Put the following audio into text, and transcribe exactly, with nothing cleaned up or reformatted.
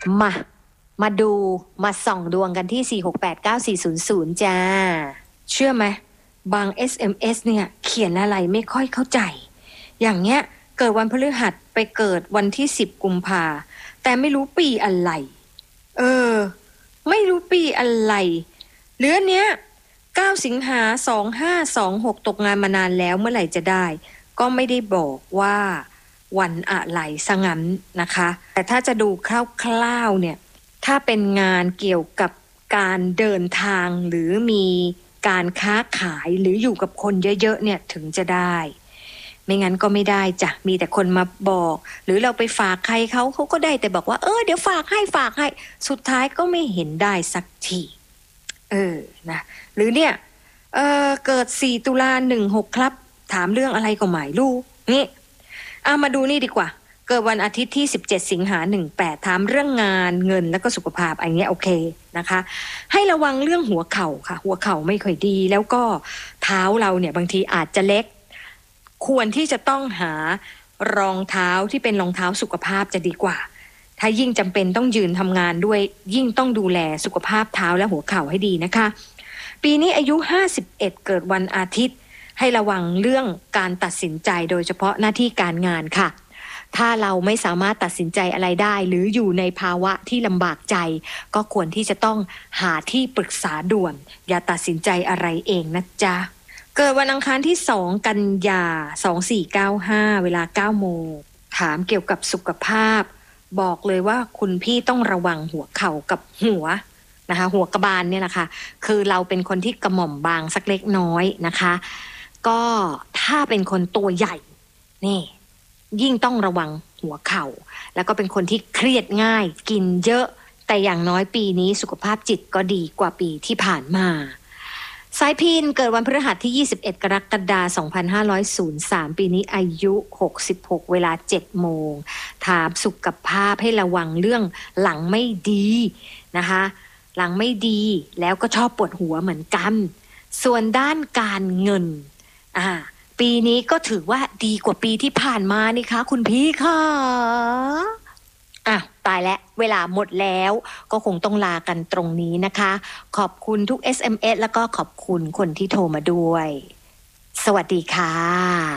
มา มาดูมาส่องดวงกันที่ สี่ หก แปด เก้า สี่ ศูนย์ ศูนย์ จ้า เชื่อไหมบาง เอส เอ็ม เอส เนี่ยเขียนอะไรไม่ค่อยเข้าใจ อย่างเงี้ยเกิดวันพฤหัสไปเกิดวันที่สิบกุมภาแต่ไม่รู้ปีอะไร เออ ไม่รู้ปีอะไรหรือเนี้ยเก้าสิงหาสองห้าสองหกตกงานมานานแล้วเมื่อไหร่จะได้ ก็ไม่ได้บอกว่าวันอะไรซะงั้นนะคะ แต่ถ้าจะดูคร่าวๆเนี่ยถ้าเป็นงานเกี่ยวกับการเดินทางหรือมีการค้าขายหรืออยู่กับคนเยอะๆเนี่ยถึงจะได้ไม่งั้นก็ไม่ได้จ้ะมีแต่คนมาบอกหรือเราไปฝากใครเขาเขาก็ได้แต่บอกว่าเออเดี๋ยวฝากให้ฝากให้สุดท้ายก็ไม่เห็นได้สักทีเออนะหรือเนี่ยเออเกิดสี่ตุลาหนึ่งหกครับถามเรื่องอะไรก็ไม่รู้นี่เอามาดูนี่ดีกว่าเกิดวันอาทิตย์ที่สิบเจ็ดสิงหาหนึ่งแปดถามเรื่องงานเงินแล้วก็สุขภาพอันนี้โอเคนะคะให้ระวังเรื่องหัวเข่าค่ะหัวเข่าไม่ค่อยดีแล้วก็เท้าเราเนี่ยบางทีอาจจะเล็กควรที่จะต้องหารองเท้าที่เป็นรองเท้าสุขภาพจะดีกว่าถ้ายิ่งจำเป็นต้องยืนทำงานด้วยยิ่งต้องดูแลสุขภาพเท้าและหัวเข่าให้ดีนะคะปีนี้อายุห้าสิบเอ็ดเกิดวันอาทิตย์ให้ระวังเรื่องการตัดสินใจโดยเฉพาะหน้าที่การงานค่ะถ้าเราไม่สามารถตัดสินใจอะไรได้หรืออยู่ในภาวะที่ลำบากใจก็ควรที่จะต้องหาที่ปรึกษาด่วนอย่าตัดสินใจอะไรเองนะจ๊ะเกิดวันอังคารที่สองกันยาสองสี่เก้าห้าเวลาเก้าโมงถามเกี่ยวกับสุขภาพบอกเลยว่าคุณพี่ต้องระวังหัวเข่ากับหัวนะคะหัวกระบาลเนี่ยแหละค่ะคือเราเป็นคนที่กระหม่อมบางสักเล็กน้อยนะคะก็ถ้าเป็นคนตัวใหญ่นี่ยิ่งต้องระวังหัวเข่าแล้วก็เป็นคนที่เครียดง่ายกินเยอะแต่อย่างน้อยปีนี้สุขภาพจิตก็ดีกว่าปีที่ผ่านมาสายพินเกิดวันพฤหัสที่ยี่สิบเอ็ดกรกฎาคมสองพันห้าร้อยสามปีนี้อายุหกสิบหกเวลาเจ็ดโมงถามสุขภาพให้ระวังเรื่องหลังไม่ดีนะคะหลังไม่ดีแล้วก็ชอบปวดหัวเหมือนกันส่วนด้านการเงินอ่าปีนี้ก็ถือว่าดีกว่าปีที่ผ่านมานี่คะคุณพี่ค่ะอ่ะตายแล้วเวลาหมดแล้วก็คงต้องลากันตรงนี้นะคะขอบคุณทุก เอส เอ็ม เอส แล้วก็ขอบคุณคนที่โทรมาด้วยสวัสดีค่ะ